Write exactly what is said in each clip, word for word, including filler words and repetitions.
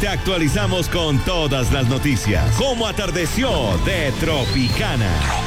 te actualizamos con todas las noticias. ¿Cómo atardeció de Tropicana?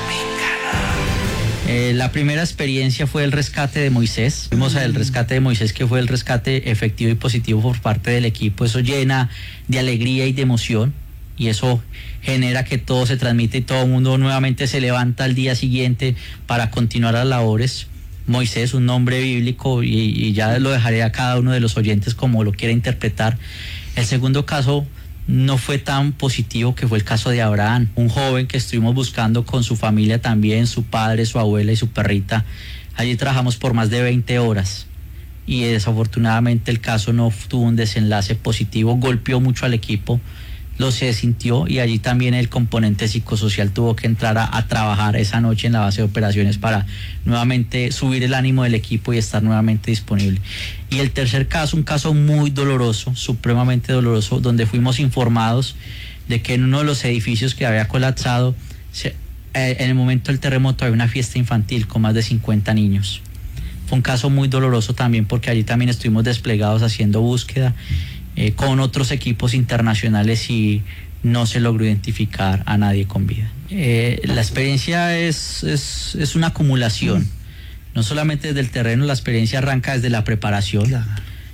Eh, la primera experiencia fue el rescate de Moisés. Fuimos al rescate de Moisés, que fue el rescate efectivo y positivo por parte del equipo. Eso llena de alegría y de emoción, y eso genera que todo se transmite y todo el mundo nuevamente se levanta al día siguiente para continuar las labores. Moisés, un nombre bíblico, y, y ya lo dejaré a cada uno de los oyentes como lo quiera interpretar. El segundo caso no fue tan positivo, que fue el caso de Abraham, un joven que estuvimos buscando con su familia también, su padre, su abuela y su perrita. Allí trabajamos por más de veinte horas y desafortunadamente el caso no tuvo un desenlace positivo, golpeó mucho al equipo, lo se sintió, y allí también el componente psicosocial tuvo que entrar a, a trabajar esa noche en la base de operaciones para nuevamente subir el ánimo del equipo y estar nuevamente disponible. Y el tercer caso, un caso muy doloroso, supremamente doloroso, donde fuimos informados de que en uno de los edificios que había colapsado, se, eh, en el momento del terremoto había una fiesta infantil con más de cincuenta niños. Fue un caso muy doloroso también, porque allí también estuvimos desplegados haciendo búsqueda Eh, con otros equipos internacionales, y no se logró identificar a nadie con vida. Eh, la experiencia es, es, es una acumulación, no solamente desde el terreno. La experiencia arranca desde la preparación, claro,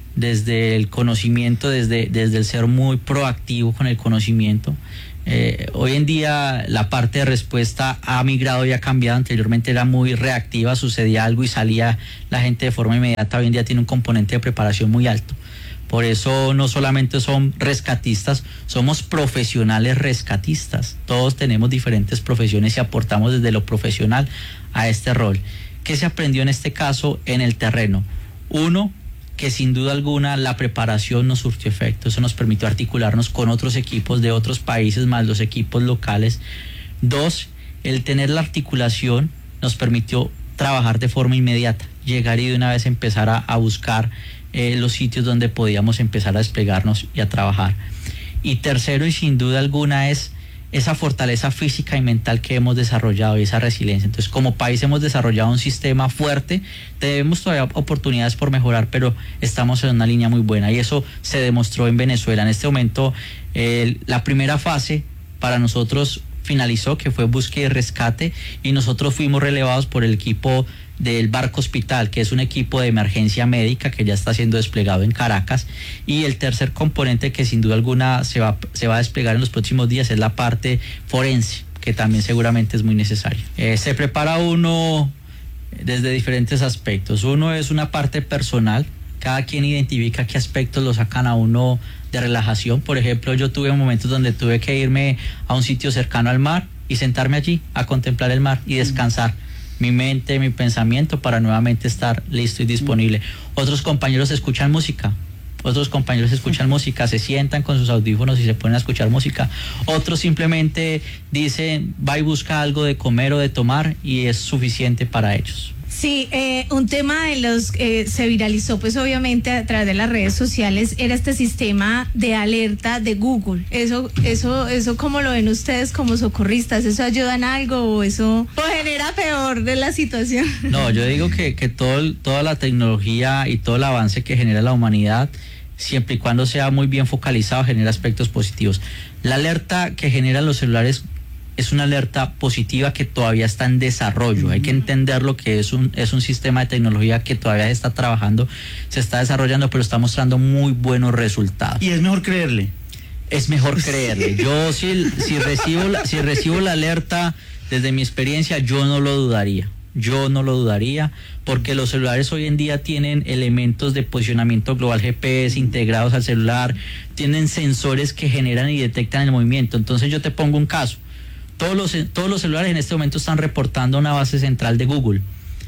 desde el conocimiento, desde, desde el ser muy proactivo con el conocimiento. Eh, hoy en día la parte de respuesta ha migrado y ha cambiado. Anteriormente era muy reactiva, sucedía algo y salía la gente de forma inmediata. Hoy en día tiene un componente de preparación muy alto. Por eso no solamente son rescatistas, somos profesionales rescatistas. Todos tenemos diferentes profesiones y aportamos desde lo profesional a este rol. ¿Qué se aprendió en este caso en el terreno? Uno, que sin duda alguna la preparación nos surtió efecto. Eso nos permitió articularnos con otros equipos de otros países, más los equipos locales. Dos, el tener la articulación nos permitió trabajar de forma inmediata, llegar y de una vez empezar a, a buscar Eh, los sitios donde podíamos empezar a desplegarnos y a trabajar. Y tercero, y sin duda alguna, es esa fortaleza física y mental que hemos desarrollado, y esa resiliencia. Entonces, como país hemos desarrollado un sistema fuerte. Tenemos todavía oportunidades por mejorar, pero estamos en una línea muy buena, y eso se demostró en Venezuela. En este momento, eh, la primera fase para nosotros finalizó, que fue búsqueda y rescate, y nosotros fuimos relevados por el equipo del Barco Hospital, que es un equipo de emergencia médica que ya está siendo desplegado en Caracas. Y el tercer componente, que sin duda alguna se va, se va a desplegar en los próximos días, es la parte forense, que también seguramente es muy necesaria. Eh, se prepara uno desde diferentes aspectos. Uno es una parte personal, cada quien identifica qué aspectos lo sacan a uno de relajación. Por ejemplo, yo tuve momentos donde tuve que irme a un sitio cercano al mar y sentarme allí a contemplar el mar y descansar mi mente, mi pensamiento, para nuevamente estar listo y disponible. Otros compañeros escuchan música, otros compañeros escuchan música, se sientan con sus audífonos y se ponen a escuchar música. Otros simplemente dicen, va y busca algo de comer o de tomar, y es suficiente para ellos. Sí, eh, un tema de los que eh, se viralizó pues obviamente a través de las redes sociales era este sistema de alerta de Google. Eso, eso, eso ¿cómo lo ven ustedes como socorristas? ¿Eso ayuda en algo o eso o genera peor de la situación? No, yo digo que, que todo, toda la tecnología y todo el avance que genera la humanidad, siempre y cuando sea muy bien focalizado, genera aspectos positivos. La alerta que generan los celulares es una alerta positiva que todavía está en desarrollo. Uh-huh. Hay que entender lo que es un, es un sistema de tecnología que todavía se está trabajando, se está desarrollando, pero está mostrando muy buenos resultados. ¿Y es mejor creerle? Es mejor creerle. Yo si, si, recibo la, si recibo la alerta, desde mi experiencia, yo no lo dudaría. Yo no lo dudaría, porque los celulares hoy en día tienen elementos de posicionamiento global G P S integrados al celular, tienen sensores que generan y detectan el movimiento. Entonces yo te pongo un caso. Todos los, todos los celulares en este momento están reportando una base central de Google.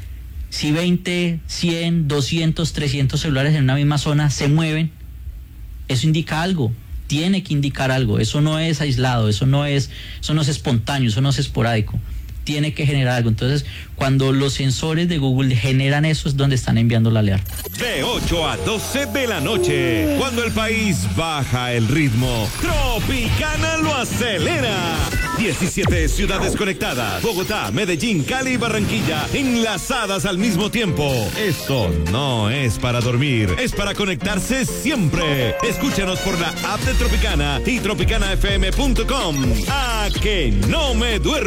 Si veinte, cien, doscientos, trescientos celulares en una misma zona se mueven, eso indica algo, tiene que indicar algo. Eso no es aislado, eso no es, eso no es espontáneo, eso no es esporádico. tiene que generar algo. Entonces, cuando los sensores de Google generan eso, es donde están enviando la alerta. De ocho a doce de la noche, cuando el país baja el ritmo, Tropicana lo acelera. diecisiete ciudades conectadas, Bogotá, Medellín, Cali y Barranquilla, enlazadas al mismo tiempo. Esto no es para dormir, es para conectarse siempre. Escúchanos por la app de Tropicana y tropicana f m punto com. A que no me duermo.